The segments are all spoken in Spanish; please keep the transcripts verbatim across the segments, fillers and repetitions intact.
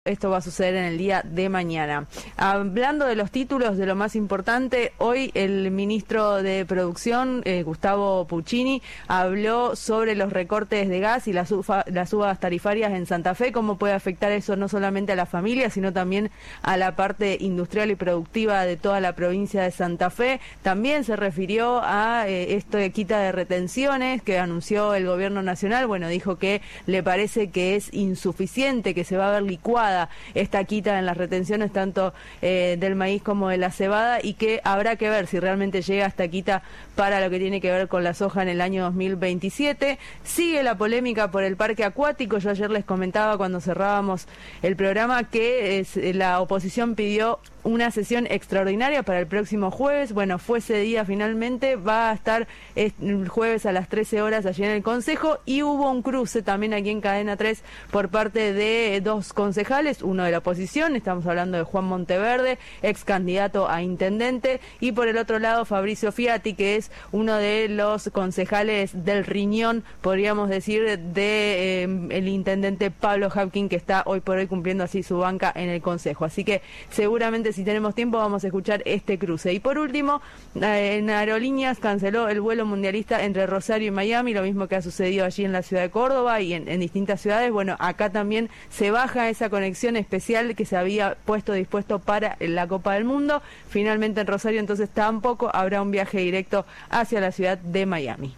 Esto va a suceder en el día de mañana. Hablando de los títulos, de lo más importante, hoy el ministro de Producción, eh, Gustavo Puccini, habló sobre los recortes de gas y las, ufa, las subas tarifarias en Santa Fe, cómo puede afectar eso no solamente a las familias, sino también a la parte industrial y productiva de toda la provincia de Santa Fe. También se refirió a eh, esto de quita de retenciones que anunció el gobierno nacional. Bueno, dijo que le parece que es insuficiente, que se va a ver licuada esta quita en las retenciones tanto eh, del maíz como de la cebada, y que habrá que ver si realmente llega esta quita para lo que tiene que ver con la soja en el año dos mil veintisiete. Sigue la polémica por el parque acuático. Yo ayer les comentaba cuando cerrábamos el programa que es, la oposición pidió una sesión extraordinaria para el próximo jueves. Bueno, fue ese día finalmente, va a estar el jueves a las trece horas allí en el Consejo, y hubo un cruce también aquí en Cadena tres por parte de dos concejales, uno de la oposición, estamos hablando de Juan Monteverde, ex candidato a intendente, y por el otro lado Fabricio Fiati, que es uno de los concejales del riñón, podríamos decir, de eh, el intendente Pablo Hapkin, que está hoy por hoy cumpliendo así su banca en el Consejo. Así que seguramente, si tenemos tiempo, vamos a escuchar este cruce. Y por último, eh, en Aerolíneas canceló el vuelo mundialista entre Rosario y Miami, lo mismo que ha sucedido allí en la ciudad de Córdoba y en, en distintas ciudades. Bueno, acá también se baja esa conexión especial que se había puesto dispuesto para la Copa del Mundo. Finalmente en Rosario entonces tampoco habrá un viaje directo hacia la ciudad de Miami.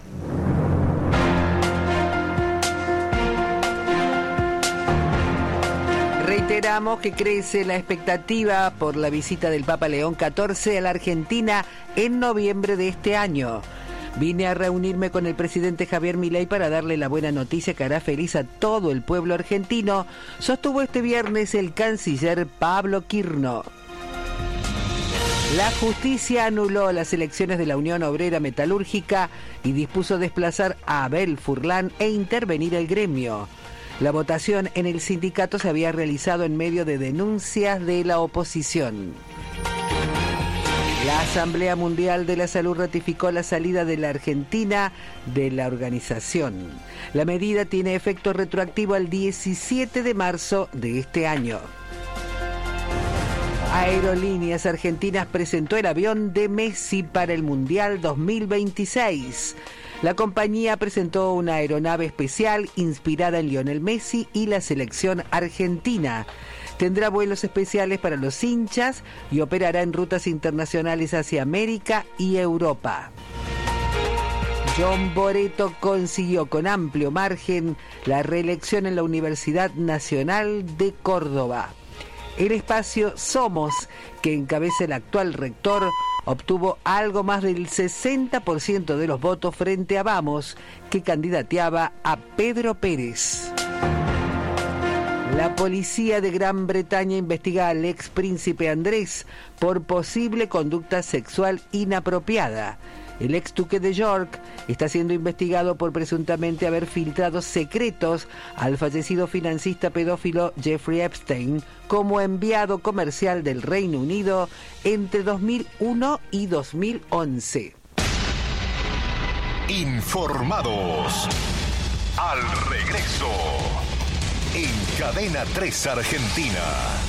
Reiteramos que crece la expectativa por la visita del Papa León catorce a la Argentina en noviembre de este año. Vine a reunirme con el presidente Javier Milei para darle la buena noticia que hará feliz a todo el pueblo argentino, sostuvo este viernes el canciller Pablo Quirno. La justicia anuló las elecciones de la Unión Obrera Metalúrgica y dispuso desplazar a Abel Furlan e intervenir el gremio. La votación en el sindicato se había realizado en medio de denuncias de la oposición. La Asamblea Mundial de la Salud ratificó la salida de la Argentina de la organización. La medida tiene efecto retroactivo al diecisiete de marzo de este año. Aerolíneas Argentinas presentó el avión de Messi para el Mundial dos mil veintiséis. La compañía presentó una aeronave especial inspirada en Lionel Messi y la selección argentina. Tendrá vuelos especiales para los hinchas y operará en rutas internacionales hacia América y Europa. John Boretto consiguió con amplio margen la reelección en la Universidad Nacional de Córdoba. El espacio Somos, que encabeza el actual rector, obtuvo algo más del sesenta por ciento de los votos frente a Vamos, que candidateaba a Pedro Pérez. La policía de Gran Bretaña investiga al ex príncipe Andrés por posible conducta sexual inapropiada. El ex duque de York está siendo investigado por presuntamente haber filtrado secretos al fallecido financista pedófilo Jeffrey Epstein como enviado comercial del Reino Unido entre dos mil uno y dos mil once. Informados. Al regreso. En Cadena tres Argentina.